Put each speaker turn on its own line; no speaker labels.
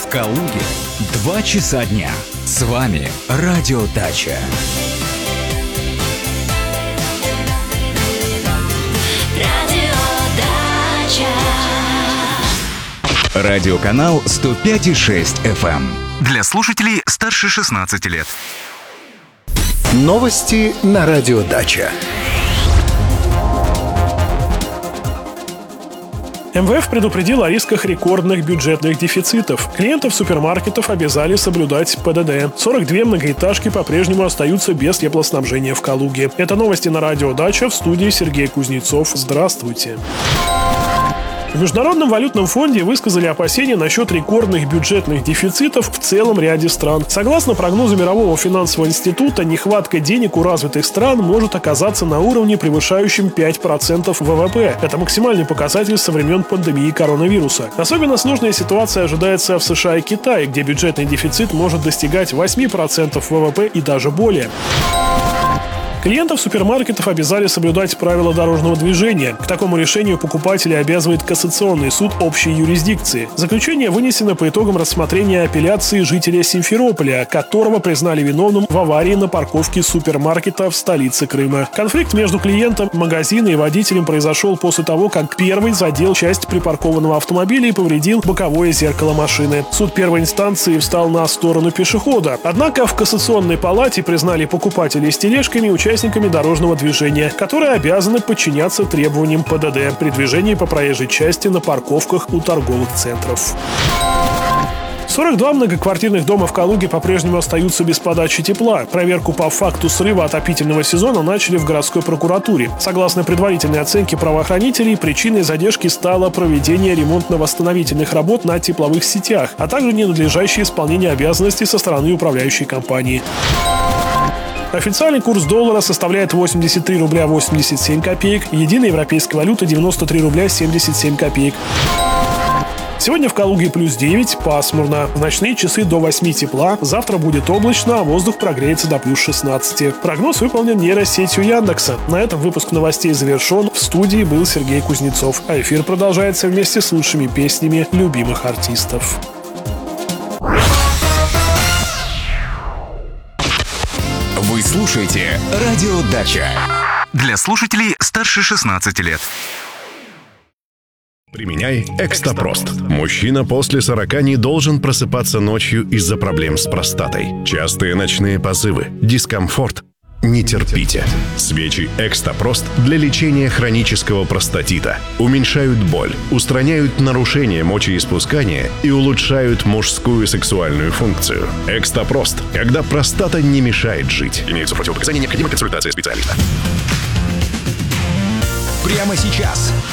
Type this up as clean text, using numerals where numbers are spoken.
Калуге 2 часа дня. С вами Радио Дача. Радиоканал 105,6 FM. Для слушателей старше 16 лет.
Новости на Радио Дача.
МВФ предупредил о рисках рекордных бюджетных дефицитов. Клиентов супермаркетов обязали соблюдать ПДД. 42 многоэтажки по-прежнему остаются без теплоснабжения в Калуге. Это новости на Радио Дача, в студии Сергей Кузнецов. Здравствуйте. В Международном валютном фонде высказали опасения насчет рекордных бюджетных дефицитов в целом ряде стран. Согласно прогнозу Мирового финансового института, нехватка денег у развитых стран может оказаться на уровне, превышающем 5% ВВП. Это максимальный показатель со времен пандемии коронавируса. Особенно сложная ситуация ожидается в США и Китае, где бюджетный дефицит может достигать 8% ВВП и даже более. Клиентов супермаркетов обязали соблюдать правила дорожного движения. К такому решению покупателей обязывает Кассационный суд общей юрисдикции. Заключение вынесено по итогам рассмотрения апелляции жителя Симферополя, которого признали виновным в аварии на парковке супермаркета в столице Крыма. Конфликт между клиентом магазина и водителем произошел после того, как первый задел часть припаркованного автомобиля и повредил боковое зеркало машины. Суд первой инстанции встал на сторону пешехода. Однако в Кассационной палате признали покупателей с тележками участниками дорожного движения, которые обязаны подчиняться требованиям ПДД при движении по проезжей части на парковках у торговых центров. 42 многоквартирных дома в Калуге по-прежнему остаются без подачи тепла. Проверку по факту срыва отопительного сезона начали в городской прокуратуре. Согласно предварительной оценке правоохранителей, причиной задержки стало проведение ремонтно-восстановительных работ на тепловых сетях, а также ненадлежащее исполнение обязанностей со стороны управляющей компании. Официальный курс доллара составляет 83 рубля 87 копеек, единая европейская валюта 93 рубля 77 копеек. Сегодня в Калуге плюс 9, пасмурно. В ночные часы до 8 тепла. Завтра будет облачно, а воздух прогреется до плюс 16. Прогноз выполнен нейросетью Яндекса. На этом выпуск новостей завершен. В студии был Сергей Кузнецов. А эфир продолжается вместе с лучшими песнями любимых артистов.
Вы слушаете Радио Дача. Для слушателей старше 16 лет.
Применяй Экстапрост. Мужчина после 40 не должен просыпаться ночью из-за проблем с простатой. Частые ночные позывы, дискомфорт. Не терпите. Свечи Экстапрост для лечения хронического простатита уменьшают боль, устраняют нарушения мочеиспускания и улучшают мужскую сексуальную функцию. Экстапрост, когда простата не мешает жить. Имеются противопоказания, необходима консультация специалиста.
Прямо сейчас